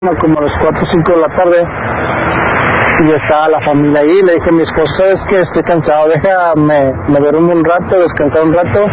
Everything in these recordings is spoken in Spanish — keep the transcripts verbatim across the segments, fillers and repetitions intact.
como a las cuatro o cinco de la tarde y estaba la familia ahí. Le dije a mi esposa, ¿sabes qué? Estoy cansado, déjame me dormir un rato, descansar un rato.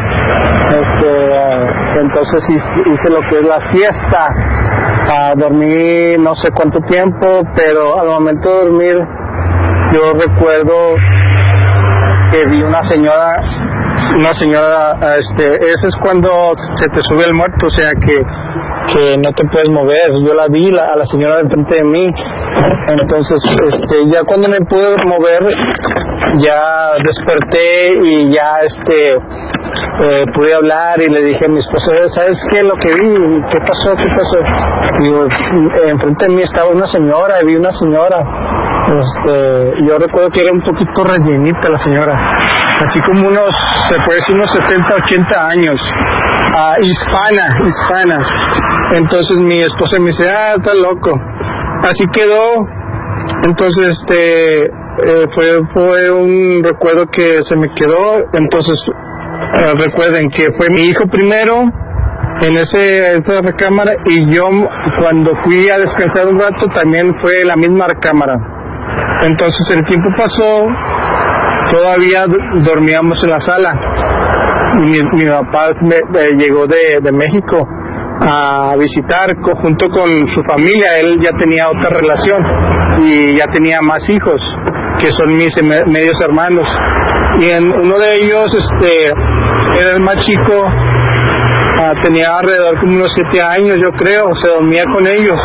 Este, entonces hice, hice lo que es la siesta. Uh, dormí no sé cuánto tiempo, pero al momento de dormir yo recuerdo que vi una señora, una señora, este, ese es cuando se te sube el muerto, o sea que, que no te puedes mover. Yo la vi la, a la señora de frente de mí, entonces este, ya cuando me pude mover, ya desperté y ya este, eh, pude hablar y le dije a mi esposa, ¿sabes qué? Lo que vi, ¿qué pasó? ¿Qué pasó? Digo, enfrente de mí estaba una señora, y vi una señora, este, yo recuerdo que era un poquito rellenita la señora, así como unos, se puede decir unos setenta, ochenta años, uh, hispana, hispana. Entonces mi esposa me dice, ah, está loco. Así quedó. Entonces, este, eh, fue, fue un recuerdo que se me quedó. Entonces, eh, recuerden que fue mi hijo primero en ese, esa recámara, y yo cuando fui a descansar un rato también fue la misma recámara. Entonces el tiempo pasó, todavía dormíamos en la sala, y mi, mi papá me, eh, llegó de, de México a visitar junto con su familia. Él ya tenía otra relación y ya tenía más hijos, que son mis medios hermanos, y en uno de ellos este, era el más chico, uh, tenía alrededor como unos siete años yo creo, se dormía con ellos.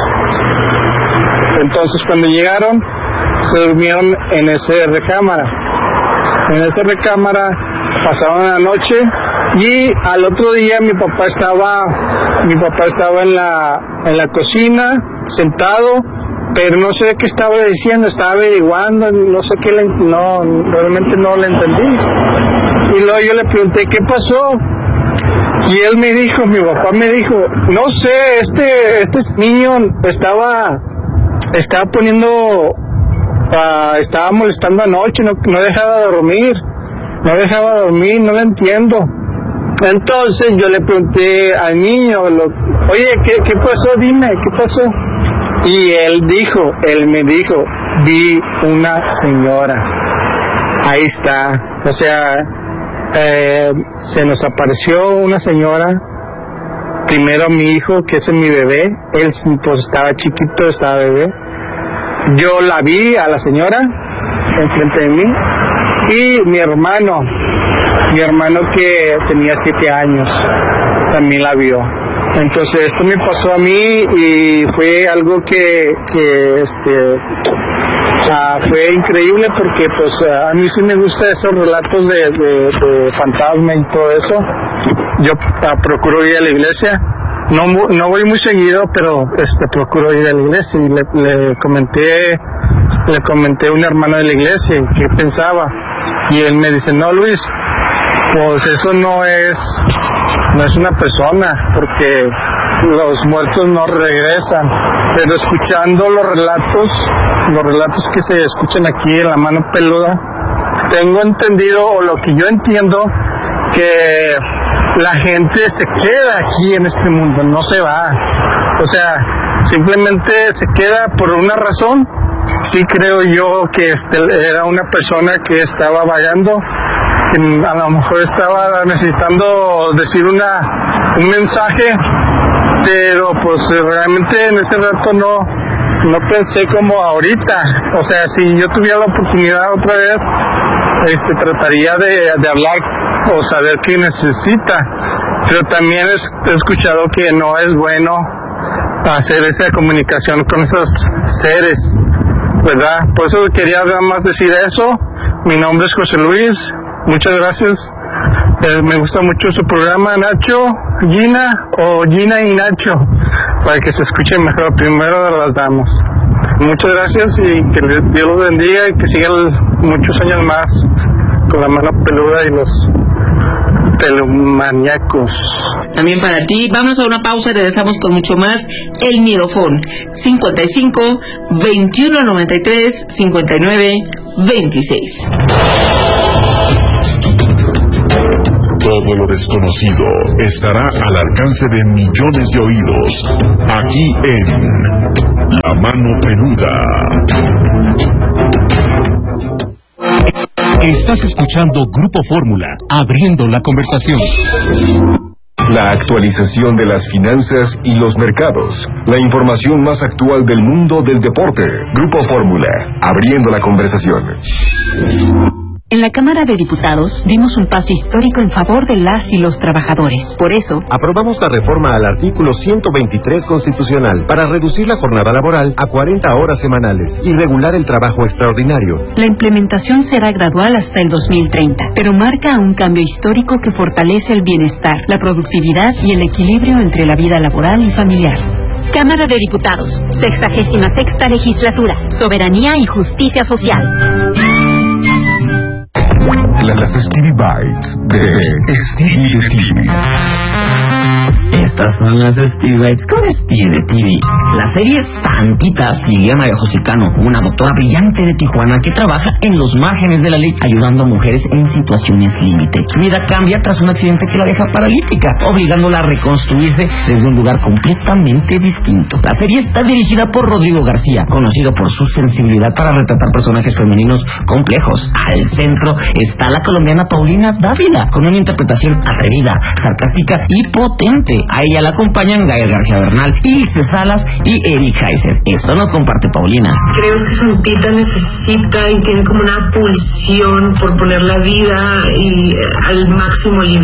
Entonces cuando llegaron se durmieron en esa recámara, en esa recámara pasaron la noche, y al otro día mi papá estaba, mi papá estaba en la, en la cocina, sentado, pero no sé qué estaba diciendo, estaba averiguando, no sé qué, le, no, realmente no le entendí. Y luego yo le pregunté, ¿qué pasó? Y él me dijo, mi papá me dijo, no sé, este, este niño estaba, estaba poniendo, uh, estaba molestando anoche, no, no dejaba de dormir, no dejaba de dormir, no lo entiendo. Entonces yo le pregunté al niño, lo, oye, ¿qué, ¿qué pasó? Dime, ¿qué pasó? Y él dijo, él me dijo, vi una señora. Ahí está. O sea, eh, se nos apareció una señora. Primero mi hijo, que es mi bebé. Él pues estaba chiquito, estaba bebé. Yo la vi a la señora enfrente de mí. Y mi hermano, mi hermano que tenía siete años, también la vio. Entonces esto me pasó a mí y fue algo que, que este, uh, fue increíble, porque pues uh, a mí sí me gustan esos relatos de, de, de fantasmas y todo eso. Yo uh, procuro ir a la iglesia, no, no voy muy seguido, pero este, procuro ir a la iglesia, y le, le comenté, le comenté a un hermano de la iglesia qué pensaba, y él me dice, no, Luis, pues eso no es, no es una persona, porque los muertos no regresan. Pero escuchando los relatos, los relatos que se escuchan aquí en La Mano Peluda, tengo entendido, o lo que yo entiendo, que la gente se queda aquí en este mundo, no se va. O sea, simplemente se queda por una razón. Sí creo yo que este era una persona que estaba vagando, que a lo mejor estaba necesitando decir una un mensaje, pero pues realmente en ese rato no no pensé como ahorita. O sea, si yo tuviera la oportunidad otra vez, este trataría de, de hablar o saber qué necesita, pero también es, he escuchado que no es bueno hacer esa comunicación con esos seres, ¿verdad? Por eso quería nada más decir eso. Mi nombre es José Luis, muchas gracias. Eh, me gusta mucho su programa, Nacho, Gina, o Gina y Nacho, para que se escuche mejor. Primero de las damas. Muchas gracias, y que Dios los bendiga, y que sigan muchos años más con La Mano Peluda y los pelumaníacos. También para ti. Vamos a una pausa y regresamos con mucho más. El Miedofón, cincuenta y cinco, veintiuno noventa y tres, cincuenta y nueve, veintiséis. Todo lo desconocido estará al alcance de millones de oídos, aquí en La mano peluda. Estás escuchando Grupo Fórmula, abriendo la conversación. La actualización de las finanzas y los mercados. La información más actual del mundo del deporte. Grupo Fórmula, abriendo la conversación. En la Cámara de Diputados dimos un paso histórico en favor de las y los trabajadores. Por eso, aprobamos la reforma al artículo ciento veintitrés constitucional para reducir la jornada laboral a cuarenta horas semanales y regular el trabajo extraordinario. La implementación será gradual hasta el dos mil treinta, pero marca un cambio histórico que fortalece el bienestar, la productividad y el equilibrio entre la vida laboral y familiar. Cámara de Diputados, sexagésima sexta legislatura, soberanía y justicia social. Las Stevie Bites de Stevie de T V. Estas son las Stevie Bites con Stevie de T V. La serie Santita sigue a María José Cano, una doctora brillante de Tijuana que trabaja en los márgenes de la ley ayudando a mujeres en situaciones límite. Su vida cambia tras un accidente que la deja paralítica, obligándola a reconstruirse desde un lugar completamente distinto. La serie está dirigida por Rodrigo García, conocido por su sensibilidad para retratar personajes femeninos complejos. Al centro está la colombiana Paulina Dávila, con una interpretación atrevida, sarcástica y potente. A ella la acompañan Gael García Bernal, Ilse Salas y Eric Heiser. Esto nos comparte Paulina. Creo que Santita necesita y tiene como una pulsión por poner la vida y, eh, al máximo límite.